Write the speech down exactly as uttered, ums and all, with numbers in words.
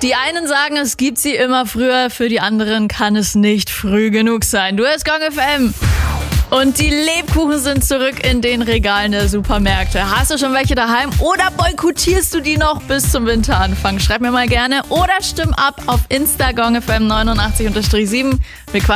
Die einen sagen, es gibt sie immer früher, für die anderen kann es nicht früh genug sein. Du hörst Gong F M. Und die Lebkuchen sind zurück in den Regalen der Supermärkte. Hast du schon welche daheim oder boykottierst du die noch bis zum Winteranfang? Schreib mir mal gerne oder stimm ab auf Insta Gong F M neunundachtzig sieben. Wir